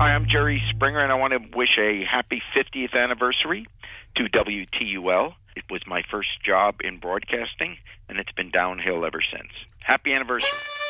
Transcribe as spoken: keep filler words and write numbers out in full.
Hi, I'm Jerry Springer, and I want to wish a happy fiftieth anniversary to W T U L. It was my first job in broadcasting, and it's been downhill ever since. Happy anniversary.